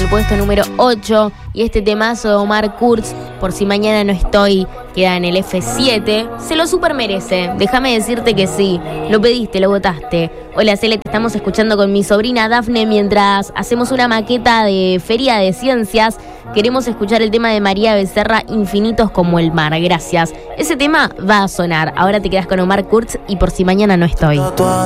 el puesto número 8. Y este temazo de Omar Kurz, Por si mañana no estoy, queda en el F7. Se lo super merece, déjame decirte que sí. Lo pediste, lo votaste. Hola Cele, te estamos escuchando con mi sobrina Dafne mientras hacemos una maqueta de Feria de Ciencias. Queremos escuchar el tema de María Becerra, Infinitos como el mar. Gracias. Ese tema va a sonar. Ahora te quedas con Omar Kurz y Por si mañana no estoy.